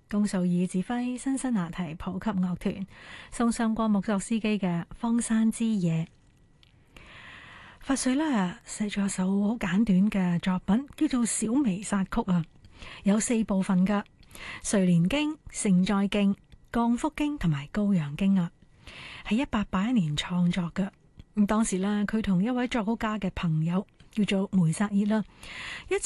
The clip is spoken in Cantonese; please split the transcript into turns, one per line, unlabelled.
龔素爾指揮辛辛那提普及樂團送上過木作司機嘅《荒山之夜》。佛瑞呢寫咗一首好簡短嘅作品，叫做《小彌撒曲》啊，有4部分噶：垂蓮經、聖哉經、降福經同埋羔羊經啊，係1881年創作嘅。咁當時呢，佢同一位作曲家嘅朋友叫做梅薩爾啦，一